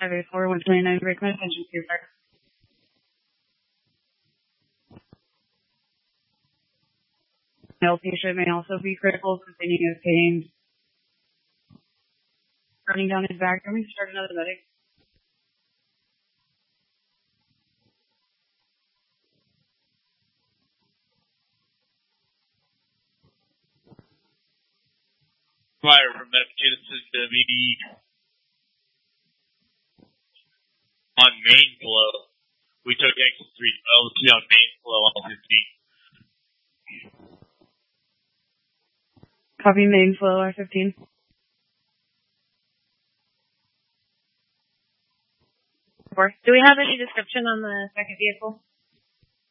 584, 129, recommend attention to your fire. Male patient may also be critical, complaining of pain, running down his back. Can we start another medic? Fire from Massachusetts is going to be on main flow. We took exit 3. Let's be on main flow on 15. Copy main flow, R15. Do we have any description on the second vehicle?